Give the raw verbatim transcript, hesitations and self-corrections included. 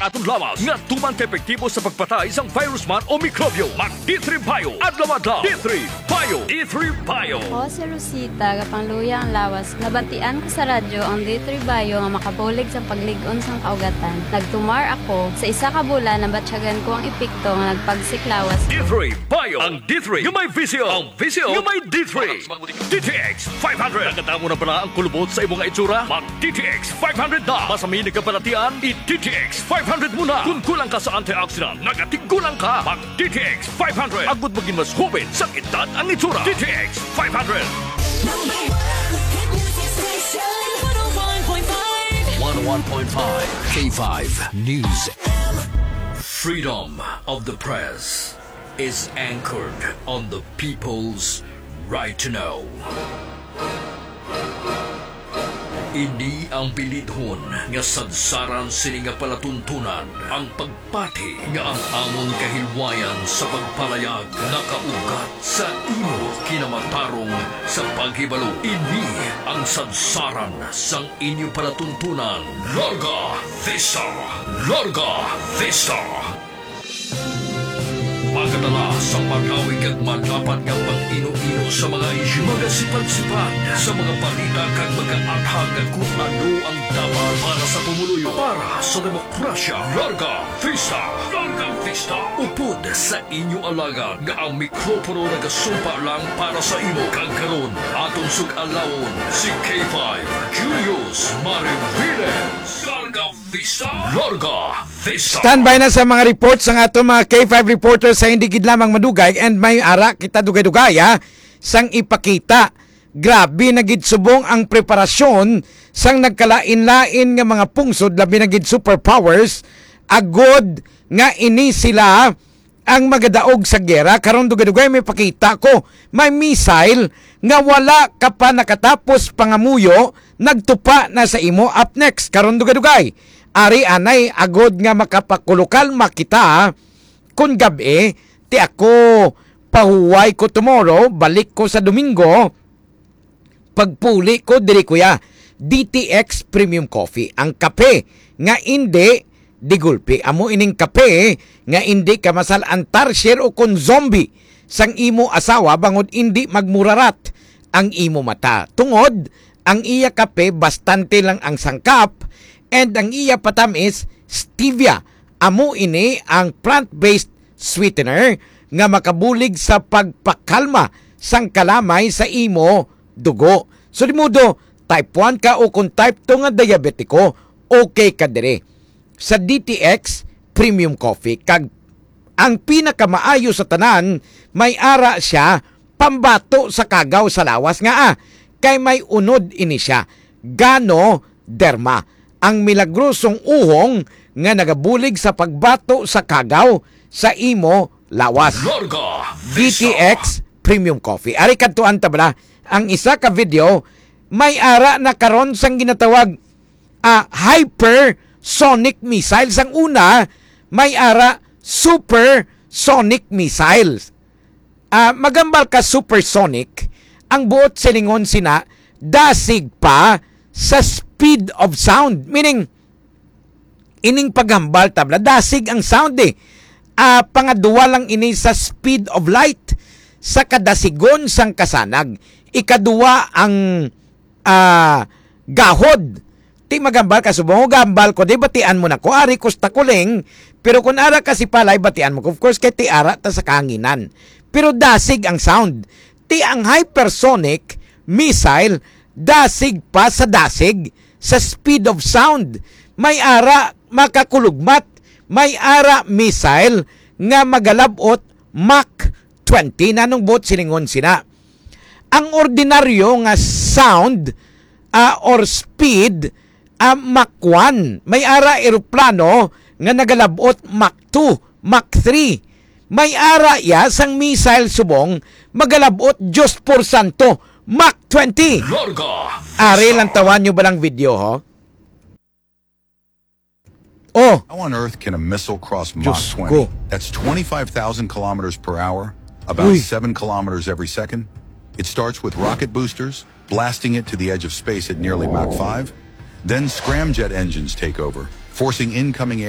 Atong lawas nga tuman ka epektibo sa pagpatay sang virus man o mikrobyo. Mag D three Bio. Adlaw-adlaw. D three Bio. D three Bio. Ako si Rosita, kapangluya ang lawas. Nabatian ko sa radyo ang D three Bio nga makabulig sa pagligon sang kaugatan. Nagtumar ako. Sa isa ka bulan, nabatsyagan ko ang epekto nga nagpagsik lawas. D three Bio. Ang D three yung may visio. Ang visio yung may D three. D T X five hundred. Nakatamo na pala ang kulubot sa imong itsura? Mag D T X five hundred na. Masaminig ka palatian? I-D T X five hundred muna. Kung kulang ka sa antioxidant, nagatigkulang ka. Mag D T X five hundred. Agud maging mas hubin sa edad ang itsura. D T X five hundred. one oh one point five K five News. Freedom of the press is anchored on the people's right to know. Ini ang pilidhon nga sadsaran sini nga palatuntunan ang pagpati nga ang amon kahilwayan sa pagpalayag nakaugat sa imo kinamatarong sa paghibalo. Ini ang sadsaran sang inyo palatuntunan. Larga Vista! Larga Vista! Pagkatala sa pag-awig at maglapat ng pag-ino-ino sa mga isyu, magasipad-sipad sa mga balita kag mag-aathag kung ano ang dapat para sa pumuluyo, para sa demokrasya. Larga Vista! Larga Vista! Upod sa inyo alagad nga ang mikropono nagasumpa lang para sa imo. Kagkaroon atong sug-alawon si K five Julius Mariviles. Larga Vista! Larga Vista! Standby na sa mga reports ng ato mga K five reporters sa hindi gid lamang madugay and may ara kita dugay-dugay ha, sang ipakita. Grabe na gid subong ang preparasyon sang nagkalain-lain nga mga pungsod labi na gid superpowers agod nga ini sila ang magadaog sa gera. Karon dugay-dugay may pakita ko may missile nga wala ka pa nakatapos pangamuyo nagtupa na sa imo. Up next karon dugay-dugay ari anay agod nga makapakulokal makita kun gabi ti ako pahuway ko tomorrow, balik ko sa Domingo, pagpuli ko diri kuya D T X Premium Coffee. Ang kape nga hindi digulpi. Amo ining kape nga hindi ka masal antarsier o kon zombie sang imo asawa bangod hindi magmurarat ang imo mata. Tungod ang iya kape bastante lang ang sangkap and ang iya patamis stevia. Amo ini ang plant-based sweetener nga makabulig sa pagpakalma sang kalamay sa imo dugo. So di mudo, type one ka o kung type two nga diabetiko, okay ka dire sa D T X Premium Coffee. Kag ang pinakamaayo sa tanan, may ara siya pambato sa kagaw sa lawas nga ah, kay may unod ini siya. Ganoderma, ang milagrosong uhong nga nagabulig sa pagbato sa kagaw sa imo lawas. D T X Premium Coffee. Ari kadtuan tabla ang isa ka video may ara na karon sang ginatawag uh, hypersonic missiles. Ang una may ara supersonic missiles. Uh, magambal ka supersonic, ang buot silingon sina dasig pa sa speed of sound. Meaning ining paghambal tabla dasig ang sound eh. Uh, pangaduwa lang ini sa speed of light sa kadasigon sang kasanag. Ikaduwa ang uh, gahod. Ti magambal ka subong gambal ko di batian mo na ko ari kusta kuling pero kun ara kasi palay batian mo ko. Of course kay ti ara ta sa kanginan. Pero dasig ang sound. Ti ang hypersonic missile dasig pa sa dasig sa speed of sound. May ara makakulugmat, may ara missile nga magalabot Mach twenty. Nanong bot silingon sina. Ang ordinaryo nga sound uh, or speed uh, Mach one. May ara eroplano nga nagalabot Mach two, Mach three. May ara ya sang missile subong magalabot Diyos por santo Mach twenty. Ari lang tawan nyo ba lang video ho? Oh, how on earth can a missile cross Mach Just twenty? go. That's twenty-five thousand kilometers per hour, about Uy. seven kilometers every second. It starts with rocket boosters, blasting it to the edge of space at nearly Mach five. Then scramjet engines take over, forcing incoming air